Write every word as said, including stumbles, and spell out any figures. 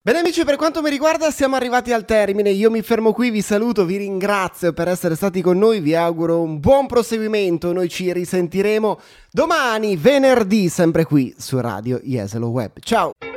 Bene amici, per quanto mi riguarda siamo arrivati al termine, io mi fermo qui, vi saluto, vi ringrazio per essere stati con noi, vi auguro un buon proseguimento, noi ci risentiremo domani, venerdì, sempre qui su Radio Jesolo Web. Ciao!